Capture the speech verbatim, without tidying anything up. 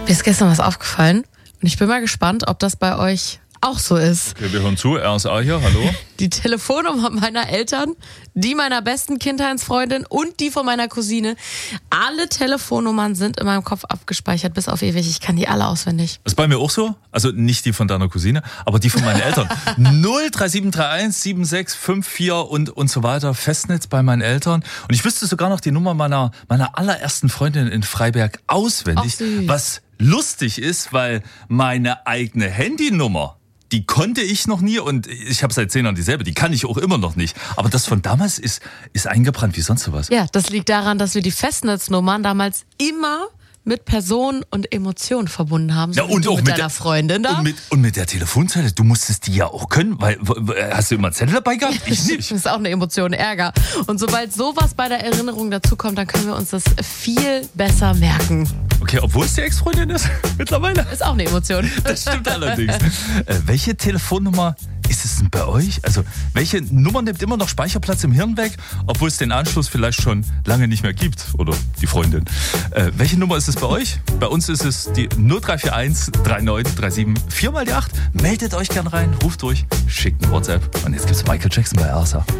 Mir ist gestern was aufgefallen und ich bin mal gespannt, ob das bei euch auch so ist. Okay, wir hören zu. R S A hier, hallo. Die Telefonnummer meiner Eltern, die meiner besten Kindheitsfreundin und die von meiner Cousine. Alle Telefonnummern sind in meinem Kopf abgespeichert, bis auf ewig. Ich kann die alle auswendig. Das ist bei mir auch so. Also nicht die von deiner Cousine, aber die von meinen Eltern. null drei sieben drei eins sieben sechs fünf vier und, und so weiter. Festnetz bei meinen Eltern. Und ich wüsste sogar noch die Nummer meiner, meiner allerersten Freundin in Freiberg auswendig. Ach, süß. Was lustig ist, weil meine eigene Handynummer, die konnte ich noch nie und ich habe seit zehn Jahren dieselbe. Die kann ich auch immer noch nicht. Aber das von damals ist, ist eingebrannt wie sonst sowas. Ja, das liegt daran, dass wir die Festnetznummern damals immer mit Personen und Emotionen verbunden haben. So Ja, und wie du auch mit mit deiner der- Freundin da. Und mit, und mit der Telefonzelle, du musstest die ja auch können, weil w- w- hast du immer Zettel dabei gehabt? Ich Das nicht. ist auch eine Emotion, Ärger. Und sobald sowas bei der Erinnerung dazukommt, dann können wir uns das viel besser merken. Okay, obwohl es die Ex-Freundin ist, mittlerweile. Ist auch eine Emotion. Das stimmt allerdings. Äh, welche Telefonnummer ist es denn bei euch? Also, welche Nummer nimmt immer noch Speicherplatz im Hirn weg, obwohl es den Anschluss vielleicht schon lange nicht mehr gibt? Oder die Freundin. Äh, welche Nummer ist es bei euch? Bei uns ist es die null drei vier eins drei neun drei sieben vier mal die acht. Meldet euch gern rein, ruft durch, schickt eine WhatsApp. Und jetzt gibt's Michael Jackson bei R S A.